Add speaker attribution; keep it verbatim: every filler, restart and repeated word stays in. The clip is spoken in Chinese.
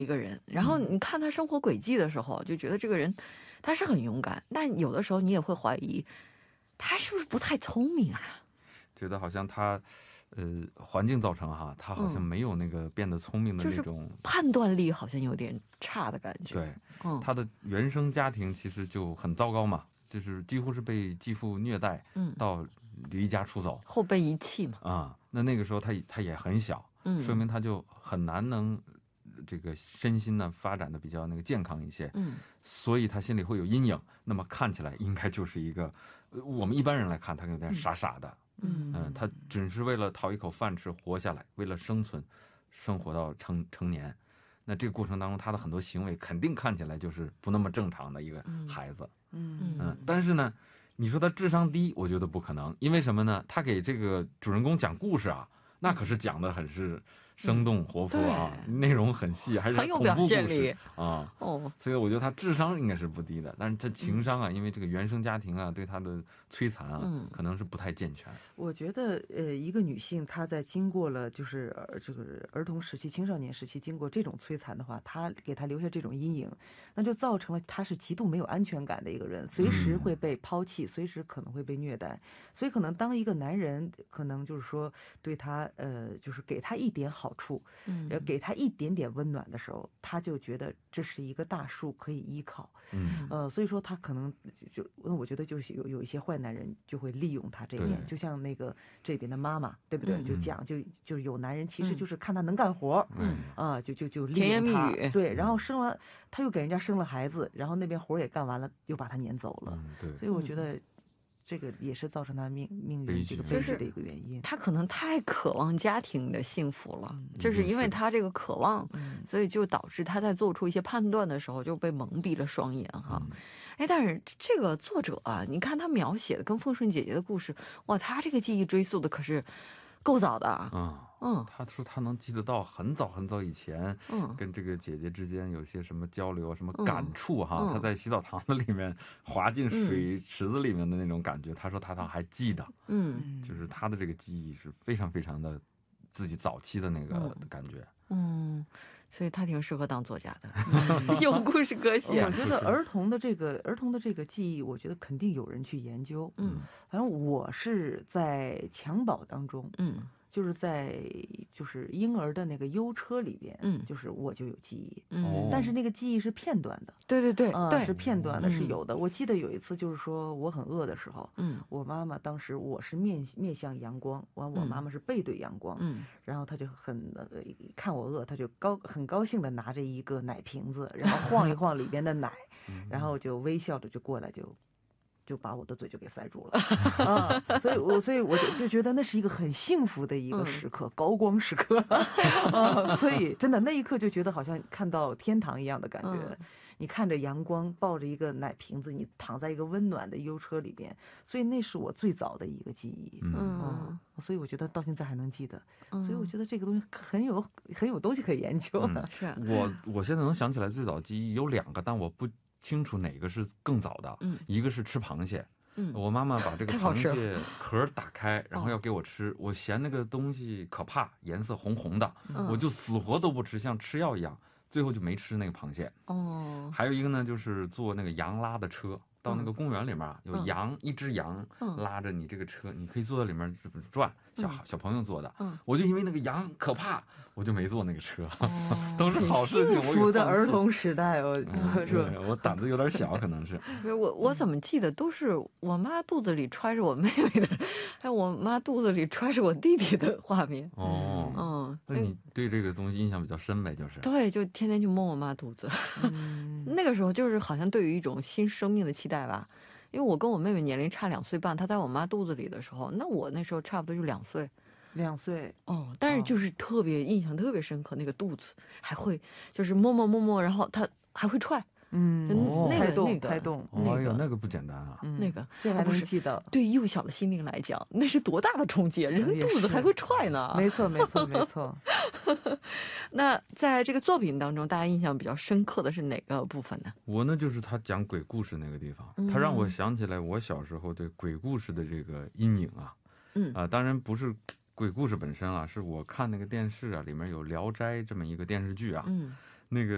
Speaker 1: 一个人，然后你看他生活轨迹的时候，就觉得这个人他是很勇敢，但有的时候你也会怀疑他是不是不太聪明啊？
Speaker 2: 觉得好像他，呃，环境造成哈，他好像没有那个变得聪明的那种、
Speaker 1: 就是、判断力，好像有点差的感觉。
Speaker 2: 对，
Speaker 1: 嗯，
Speaker 2: 他的原生家庭其实就很糟糕嘛，就是几乎是被继父虐待，嗯，到离家出走，
Speaker 1: 后被遗弃嘛。
Speaker 2: 啊、嗯，那那个时候他他也很小，嗯，说明他就很难能这个身心呢发展的比较那个健康一些，嗯，所以他心里会有阴影。那么看起来应该就是一个，我们一般人来看他有点傻傻的。嗯嗯, 嗯，他只是为了讨一口饭吃活下来，为了生存，生活到成成年。那这个过程当中，他的很多行为肯定看起来就是不那么正常的一个孩子。嗯嗯，但是呢，你说他智商低，我觉得不可能，因为什么呢？他给这个主人公讲故事啊，那可是讲的很是生动活泼啊，嗯、内容很细，还是
Speaker 1: 很有表现力
Speaker 2: 啊。哦，所以我觉得他智商应该是不低的，但是他情商啊，嗯、因为这个原生家庭啊对他的摧残啊，嗯、可能是不太健全。
Speaker 3: 我觉得，呃，一个女性她在经过了就是这个儿童时期、青少年时期经过这种摧残的话，她给她留下这种阴影，那就造成了她是极度没有安全感的一个人，随时会被抛弃，嗯、随时可能会被虐待。所以，可能当一个男人可能就是说对她，呃，就是给她一点好处，嗯，给她一点点温暖的时候，她就觉得这是一个大树可以依靠。嗯，呃，所以说她可能就，那我觉得就是有有一些坏男人就会利用她这一点，就像那个这边的妈妈，对不对？嗯、就讲就就是有男人其实就是看她能干活，嗯啊，就就就利用她，对，然后生完他又给人家生了孩子，然后那边活也干完了，又把他撵走了。嗯、对，所以我觉得。这个也是造成他命命运这个悲剧的一个原因。
Speaker 1: 他可能太渴望家庭的幸福了，嗯、就是因为他这个渴望，嗯、所以就导致他在做出一些判断的时候就被蒙蔽了双眼哈。嗯、哎，但是这个作者啊，你看他描写的跟凤顺姐姐的故事，哇，他这个记忆追溯的可是够早的啊。
Speaker 2: 嗯嗯，他说他能记得到很早很早以前，嗯，跟这个姐姐之间有些什么交流，什么感触哈。嗯、他在洗澡堂子里面滑进水池子里面的那种感觉，嗯、他说他倒还记得，嗯，就是他的这个记忆是非常非常的自己早期的那个感觉，
Speaker 1: 嗯，所以他挺适合当作家的，嗯、有故事可写。
Speaker 3: 我觉得儿童的这个儿童的这个记忆，我觉得肯定有人去研究，嗯，反正我是在襁褓当中，嗯。就是在就是婴儿的那个优车里边，嗯，就是我就有记忆，嗯，但是那个记忆是片段的，
Speaker 1: 对对对，
Speaker 3: 啊、
Speaker 1: 对，
Speaker 3: 是片段的，是有的。我记得有一次就是说我很饿的时候，嗯，我妈妈当时我是面面向阳光，完我妈妈是背对阳光，嗯，然后她就很呃看我饿，她就高很高兴的拿着一个奶瓶子，然后晃一晃里边的奶，然后就微笑着就过来就。就把我的嘴就给塞住了啊！所以我所以我就就觉得那是一个很幸福的一个时刻，嗯、高光时刻啊！所以真的那一刻就觉得好像看到天堂一样的感觉。嗯、你看着阳光，抱着一个奶瓶子，你躺在一个温暖的优车里边，所以那是我最早的一个记忆。嗯，嗯所以我觉得到现在还能记得。嗯、所以我觉得这个东西很有很有东西可以研究的。
Speaker 2: 嗯、是我我现在能想起来最早记忆有两个，但我不清楚哪个是更早的，嗯，一个是吃螃蟹，嗯，我妈妈把这个螃蟹壳打开，然后要给我吃，我嫌那个东西可怕，颜色红红的，嗯、我就死活都不吃，像吃药一样，最后就没吃那个螃蟹。哦，还有一个呢，就是坐那个羊拉的车。到那个公园里面有羊，嗯、一只羊拉着你这个车，嗯、你可以坐在里面转，小、嗯、小朋友坐的。嗯、我就因为那个羊可怕，我就没坐那个车。哦、都是好事情。
Speaker 3: 幸福的儿童时代，我
Speaker 2: 嗯、对我胆子有点小，可能是。
Speaker 1: 我我怎么记得都是我妈肚子里揣着我妹妹的，还有我妈肚子里揣着我弟弟的画面。
Speaker 2: 哦，嗯，那你对这个东西印象比较深呗？就是。
Speaker 1: 对，就天天去摸我妈肚子。嗯、那个时候就是好像对于一种新生命的期待。带吧，因为我跟我妹妹年龄差两岁半，她在我妈肚子里的时候，那我那时候差不多就两岁，
Speaker 3: 两岁
Speaker 1: 哦。但是就是特别、哦、印象特别深刻，那个肚子还会就是摸摸摸摸，然后她还会踹，嗯，那个那个
Speaker 3: 胎动，
Speaker 2: 那个那个不简单啊，
Speaker 1: 嗯、那个
Speaker 3: 这还能记得。
Speaker 1: 对幼小的心灵来讲，那是多大的冲击，人肚子还会踹呢。
Speaker 3: 没错，没错，没错。
Speaker 1: 那在这个作品当中，大家印象比较深刻的是哪个部分呢？
Speaker 2: 我呢，就是他讲鬼故事那个地方，嗯、他让我想起来我小时候对鬼故事的这个阴影啊，嗯啊、呃，当然不是鬼故事本身啊，是我看那个电视啊，里面有《聊斋》这么一个电视剧啊，嗯，那个。